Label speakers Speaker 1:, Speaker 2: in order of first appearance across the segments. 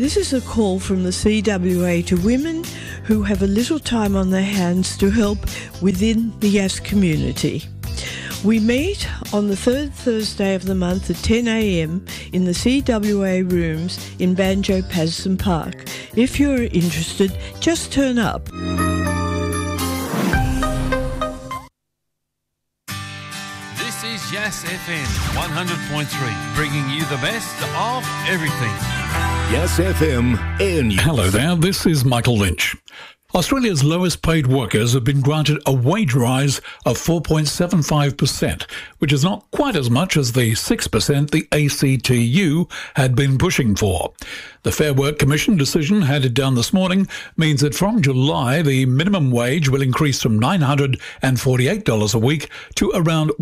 Speaker 1: This is a call from the CWA to women who have a little time on their hands to help within the YAS community. We meet on the third Thursday of the month at 10 a.m. in the CWA rooms in Banjo Patterson Park. If you're interested, just turn up.
Speaker 2: This is YAS FM 100.3, bringing you the best of everything.
Speaker 3: YAS FM and...
Speaker 4: Hello there, this is Michael Lynch. Australia's lowest paid workers have been granted a wage rise of 4.75%, which is not quite as much as the 6% the ACTU had been pushing for. The Fair Work Commission decision handed down this morning means that from July, the minimum wage will increase from $948 a week to around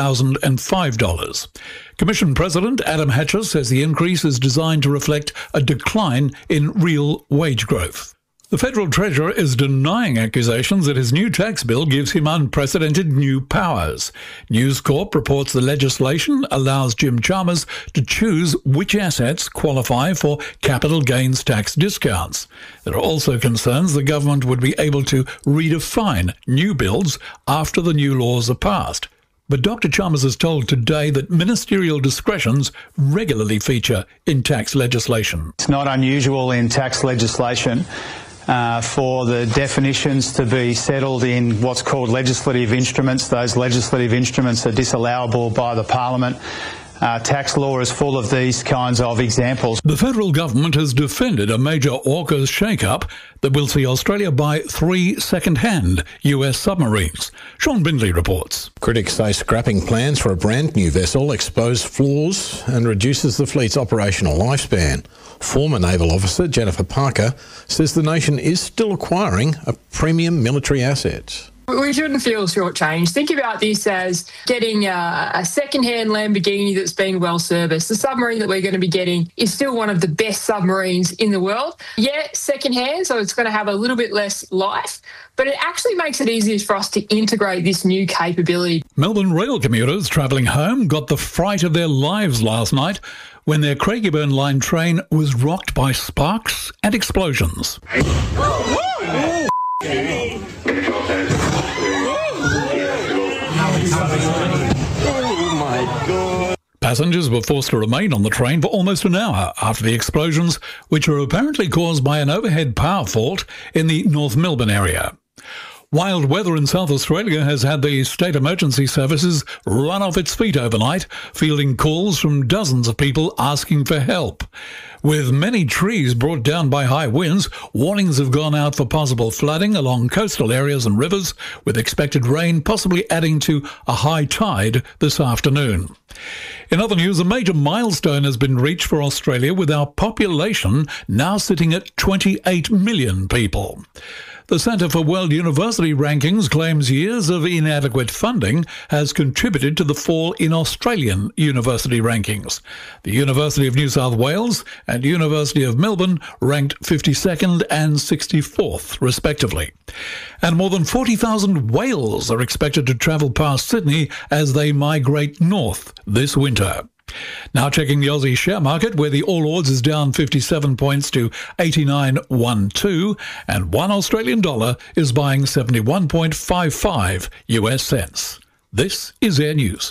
Speaker 4: $1,005. Commission President Adam Hatcher says the increase is designed to reflect a decline in real wage growth. The Federal Treasurer is denying accusations that his new tax bill gives him unprecedented new powers. News Corp reports the legislation allows Jim Chalmers to choose which assets qualify for capital gains tax discounts. There are also concerns the government would be able to redefine new builds after the new laws are passed. But Dr. Chalmers is told today that ministerial discretions regularly feature in tax legislation.
Speaker 5: It's not unusual in tax legislation for the definitions to be settled in what's called legislative instruments. Those legislative instruments are disallowable by the Parliament. Tax law is full of these kinds of examples.
Speaker 4: The federal government has defended a major AUKUS shake-up that will see Australia buy 3 second-hand US submarines. Sean Bindley reports.
Speaker 6: Critics say scrapping plans for a brand new vessel expose flaws and reduces the fleet's operational lifespan. Former naval officer Jennifer Parker says the nation is still acquiring a premium military asset.
Speaker 7: We shouldn't feel shortchanged. Think about this as getting a second-hand Lamborghini that's been well serviced. The submarine that we're going to be getting is still one of the best submarines in the world. Yeah, second-hand, so it's going to have a little bit less life, but it actually makes it easier for us to integrate this new capability.
Speaker 4: Melbourne rail commuters travelling home got the fright of their lives last night when their Craigieburn Line train was rocked by sparks and explosions.
Speaker 3: Oh my God.
Speaker 4: Passengers were forced to remain on the train for almost an hour after the explosions, which were apparently caused by an overhead power fault in the North Melbourne area. Wild weather in South Australia has had the state emergency services run off its feet overnight, fielding calls from dozens of people asking for help. With many trees brought down by high winds, warnings have gone out for possible flooding along coastal areas and rivers, with expected rain possibly adding to a high tide this afternoon. In other news, a major milestone has been reached for Australia, with our population now sitting at 28 million people. The Centre for World University Rankings claims years of inadequate funding has contributed to the fall in Australian university rankings. The University of New South Wales and University of Melbourne ranked 52nd and 64th, respectively. And more than 40,000 whales are expected to travel past Sydney as they migrate north this winter. Now checking the Aussie share market, where the All Ords is down 57 points to 89.12, and $1 Australian dollar is buying 71.55 US cents. This is Air News.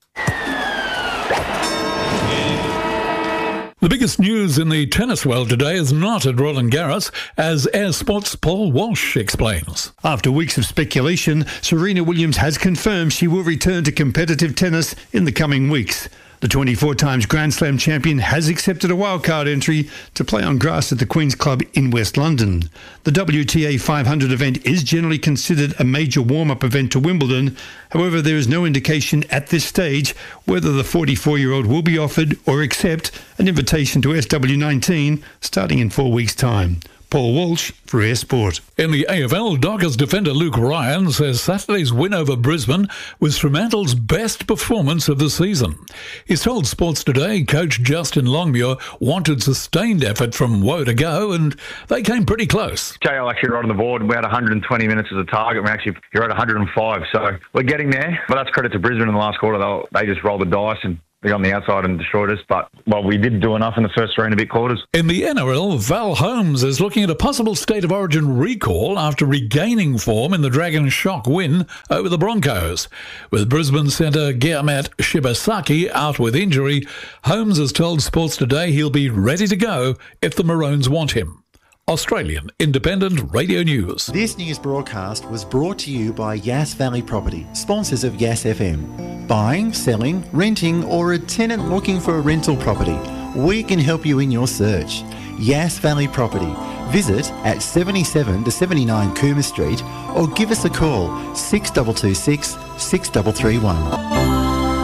Speaker 4: The biggest news in the tennis world today is not at Roland Garros, as Air Sports' Paul Walsh explains.
Speaker 8: After weeks of speculation, Serena Williams has confirmed she will return to competitive tennis in the coming weeks. The 24 times Grand Slam champion has accepted a wildcard entry to play on grass at the Queen's Club in West London. The WTA 500 event is generally considered a major warm-up event to Wimbledon. However, there is no indication at this stage whether the 44-year-old will be offered or accept an invitation to SW19 starting in 4 weeks' time. Paul Walsh for Air Sport.
Speaker 4: In the AFL, Dockers defender Luke Ryan says Saturday's win over Brisbane was Fremantle's best performance of the season. He's told Sports Today coach Justin Longmuir wanted sustained effort from woe to go, and they came pretty close.
Speaker 9: JL actually right on the board. We had 120 minutes as a target. You're at 105, so we're getting there. But that's credit to Brisbane in the last quarter. They just rolled the dice and They got on the outside and destroyed us, but, well, we did do enough in the first 3 and a bit quarters.
Speaker 4: In the NRL, Val Holmes is looking at a possible State of Origin recall after regaining form in the Dragons' shock win over the Broncos. With Brisbane centre Guilherme Shibasaki out with injury, Holmes has told Sports Today he'll be ready to go if the Maroons want him. Australian Independent Radio News.
Speaker 10: This news broadcast was brought to you by Yass Valley Property, sponsors of Yass FM. Buying, selling, renting, or a tenant looking for a rental property, we can help you in your search. Yass Valley Property. Visit at 77 to 79 Coomer Street or give us a call 6226 6331.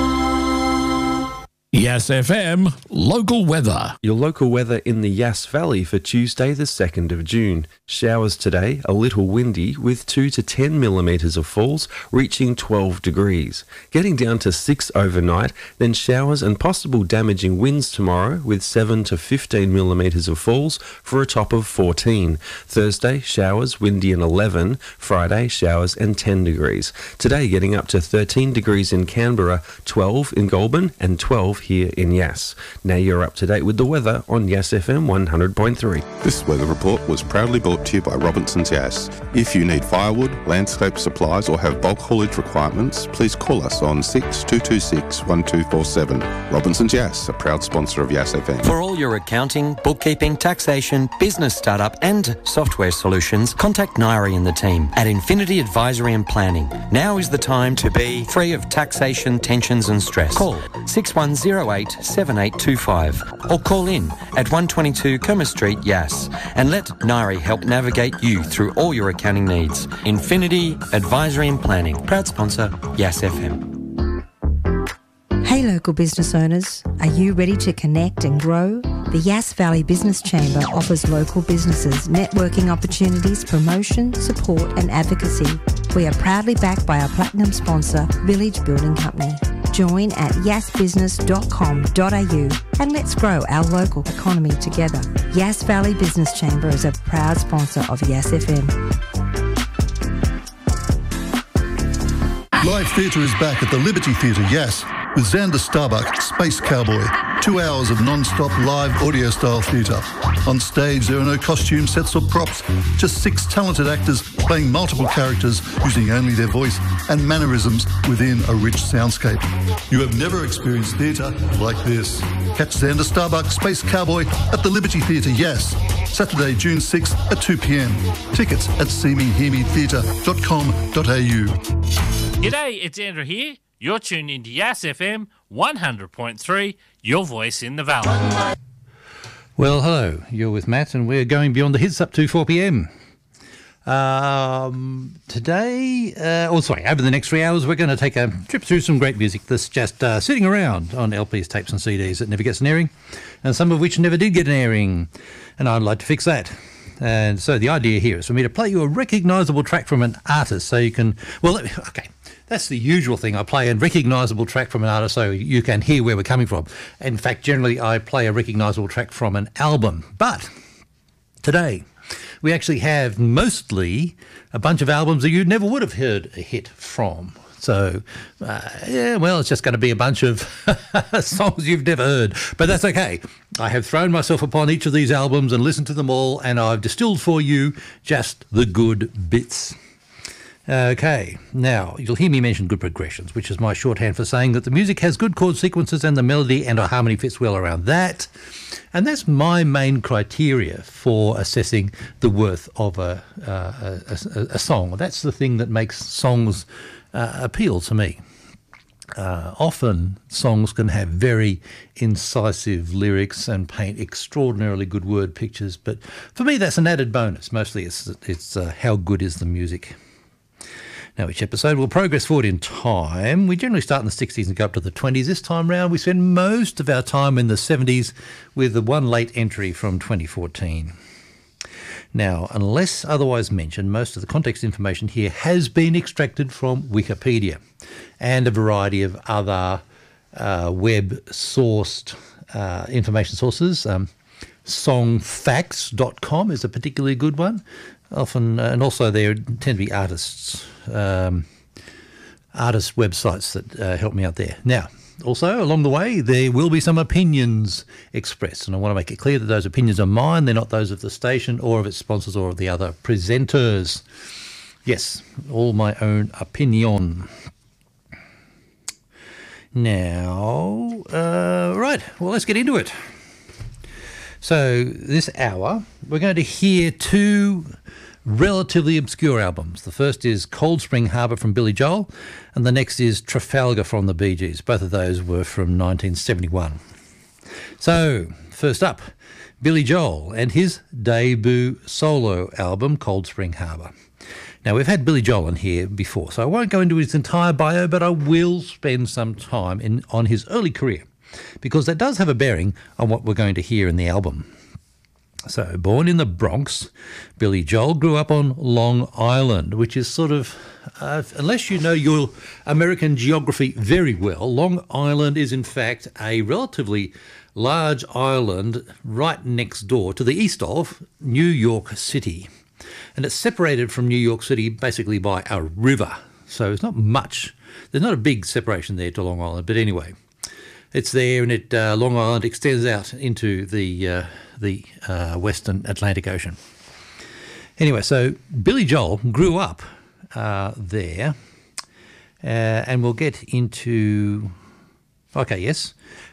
Speaker 11: Yass FM local weather.
Speaker 12: Your local weather in the Yass Valley for Tuesday the 2nd of June. Showers today, a little windy with 2 to 10 millimetres of falls, reaching 12 degrees. Getting down to 6 overnight, then showers and possible damaging winds tomorrow with 7 to 15 millimetres of falls for a top of 14. Thursday, showers, windy and 11. Friday, showers and 10 degrees. Today getting up to 13 degrees in Canberra, 12 in Goulburn and 12 here in Yass. Now you're up to date with the weather on Yass FM 100.3.
Speaker 13: This weather report was proudly brought to you by Robinson's Yass. If you need firewood, landscape supplies or have bulk haulage requirements, please call us on 6226 1247. Robinson's Yass, a proud sponsor of Yass FM.
Speaker 14: For all your accounting, bookkeeping, taxation, business startup and software solutions, contact Nairi and the team at Infinity Advisory and Planning. Now is the time to be free of taxation, tensions and stress. Call 6108 7825 or call in at 122 Coomer Street, Yass, and let Nairi help navigate you through all your accounting needs. Infinity Advisory and Planning, proud sponsor, Yass FM.
Speaker 15: Hey local business owners, are you ready to connect and grow? The Yass Valley Business Chamber offers local businesses networking opportunities, promotion, support and advocacy. We are proudly backed by our platinum sponsor, Village Building Company. Join at yassbusiness.com.au and let's grow our local economy together. Yass Valley Business Chamber is a proud sponsor of Yass FM.
Speaker 16: Live theatre is back at the Liberty Theatre, Yass, with Xander Starbuck, Space Cowboy. 2 hours of non-stop live audio-style theatre. On stage, there are no costume sets or props, just 6 talented actors playing multiple characters using only their voice and mannerisms within a rich soundscape. You have never experienced theatre like this. Catch Xander Starbuck, Space Cowboy at the Liberty Theatre, Yass, Saturday, June 6th at 2 p.m. Tickets at seemehearmetheatre.com.au.
Speaker 17: G'day, it's Andrew here. You're tuned into Yass FM 100.3, your voice in the valley.
Speaker 18: Well, hello. You're with Matt, and we're going beyond the hits up to 4 p.m. Today, over the next 3 hours, we're going to take a trip through some great music that's just sitting around on LPs, tapes and CDs that never gets an airing, and some of which never did get an airing, and I'd like to fix that. And so the idea here is for me to play you a recognisable track from an artist so you can... That's the usual thing. I play a recognisable track from an artist so you can hear where we're coming from. In fact, generally I play a recognisable track from an album. But today we actually have mostly a bunch of albums that you never would have heard a hit from. So, it's just going to be a bunch of songs you've never heard. But that's okay. I have thrown myself upon each of these albums and listened to them all, and I've distilled for you just the good bits. Okay, now you'll hear me mention good progressions, which is my shorthand for saying that the music has good chord sequences and the melody and a harmony fits well around that. And that's my main criteria for assessing the worth of a song. That's the thing that makes songs appeal to me. Often songs can have very incisive lyrics and paint extraordinarily good word pictures, but for me that's an added bonus. Mostly it's how good is the music. Now, each episode will progress forward in time. We generally start in the 60s and go up to the 20s. This time round, we spend most of our time in the 70s with the one late entry from 2014. Now, unless otherwise mentioned, most of the context information here has been extracted from Wikipedia and a variety of other web-sourced information sources. Songfacts.com is a particularly good one. Often, and also there tend to be artist websites that help me out there. Now, Also, along the way, there will be some opinions expressed, and I want to make it clear that those opinions are mine. They're not those of the station or of its sponsors or of the other presenters. Yes, all my own opinion. Now, right, well, let's get into it. So this hour, we're going to hear two relatively obscure albums. The first is Cold Spring Harbor from Billy Joel, and the next is Trafalgar from the Bee Gees. Both of those were from 1971. So, first up, Billy Joel and his debut solo album, Cold Spring Harbor. Now, we've had Billy Joel in here before, so I won't go into his entire bio, but I will spend some time on his early career, because that does have a bearing on what we're going to hear in the album. So, born in the Bronx, Billy Joel grew up on Long Island, which is sort of, unless you know your American geography very well, Long Island is in fact a relatively large island right next door to the east of New York City. And it's separated from New York City basically by a river. So it's not much, there's not a big separation there to Long Island, but anyway, it's there, and Long Island extends out into the Western Atlantic Ocean. Anyway, so Billy Joel grew up there, and we'll get into... Okay, yes.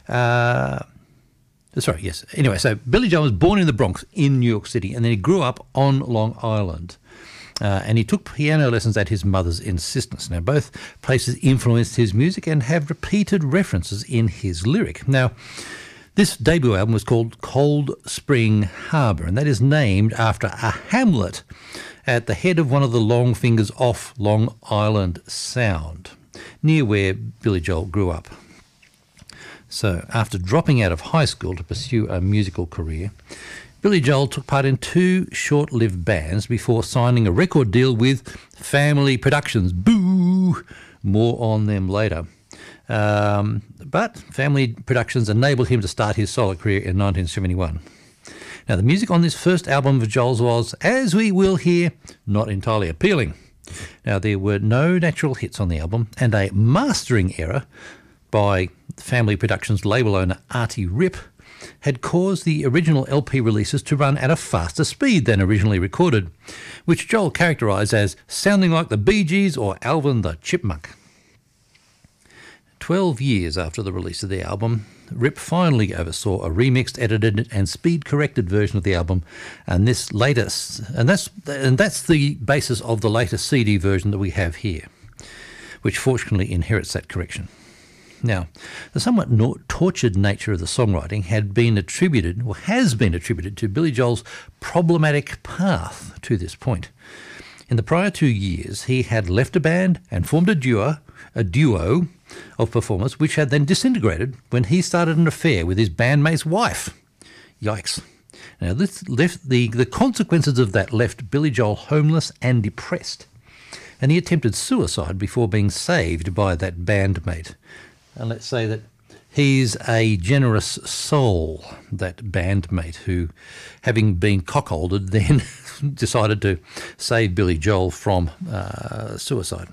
Speaker 18: Sorry, yes. Anyway, so Billy Joel was born in the Bronx in New York City, and then he grew up on Long Island. And he took piano lessons at his mother's insistence. Now, both places influenced his music and have repeated references in his lyric. Now, this debut album was called Cold Spring Harbor, and that is named after a hamlet at the head of one of the long fingers off Long Island Sound, near where Billy Joel grew up. So, after dropping out of high school to pursue a musical career, Billy Joel took part in two short-lived bands before signing a record deal with Family Productions. Boo! More on them later. But Family Productions enabled him to start his solo career in 1971. Now, the music on this first album of Joel's was, as we will hear, not entirely appealing. Now, there were no natural hits on the album, and a mastering error by Family Productions label owner Artie Ripp had caused the original LP releases to run at a faster speed than originally recorded, which Joel characterised as sounding like the Bee Gees or Alvin the Chipmunk. 12 years after the release of the album, Ripp finally oversaw a remixed, edited and speed-corrected version of the album, and that's the basis of the latest CD version that we have here, which fortunately inherits that correction. Now, the somewhat tortured nature of the songwriting has been attributed to Billy Joel's problematic path to this point. In the prior 2 years, he had left a band and formed a duo of performers, which had then disintegrated when he started an affair with his bandmate's wife. Yikes. Now, the consequences of that left Billy Joel homeless and depressed, and he attempted suicide before being saved by that bandmate. And let's say that he's a generous soul, that bandmate, who, having been cuckolded, then decided to save Billy Joel from suicide.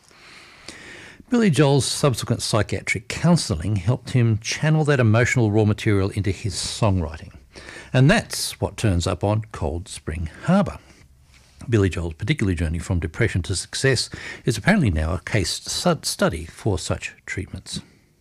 Speaker 18: Billy Joel's subsequent psychiatric counselling helped him channel that emotional raw material into his songwriting. And that's what turns up on Cold Spring Harbor. Billy Joel's particular journey from depression to success is apparently now a case study for such treatments.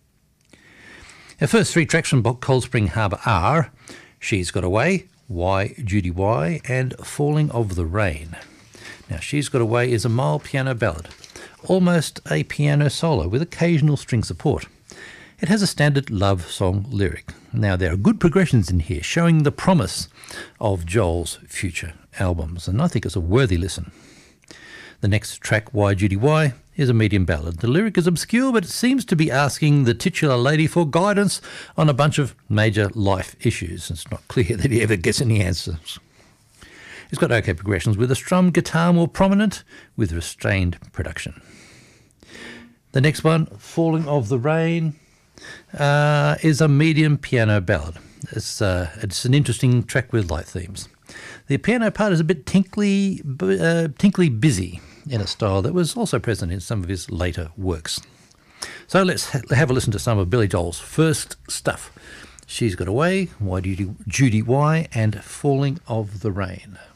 Speaker 18: Our first three tracks from Cold Spring Harbor are She's Got Away, Why Judy Why, and Falling of the Rain. Now, She's Got Away is a mild piano ballad, almost a piano solo with occasional string support. It has a standard love song lyric. Now, there are good progressions in here, showing the promise of Joel's future albums, and I think it's a worthy listen. The next track, Why Judy Why, is a medium ballad. The lyric is obscure, but it seems to be asking the titular lady for guidance on a bunch of major life issues. It's not clear that he ever gets any answers. It's got okay progressions, with a strum guitar more prominent, with restrained production. The next one, Falling of the Rain, is a medium piano ballad. It's an interesting track with light themes. The piano part is a bit tinkly busy in a style that was also present in some of his later works. So let's have a listen to some of Billy Joel's first stuff. She's Got Away, Why Judy Why, and Falling of the Rain.